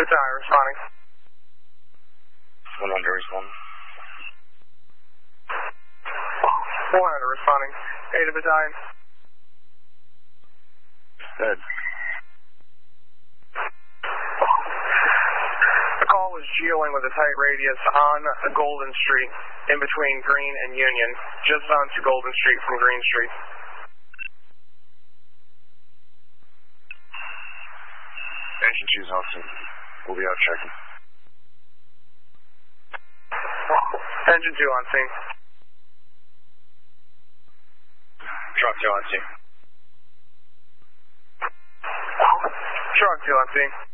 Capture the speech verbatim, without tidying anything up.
Battalion responding. one hundred responding. one hundred responding. Ada Battalion. Good. The call was geoing with a tight radius on Golden Street, in between Green and Union, just onto Golden Street from Green Street. Engine two's off soon. We'll be out checking. Engine two on scene. Truck two on scene. Truck two on scene.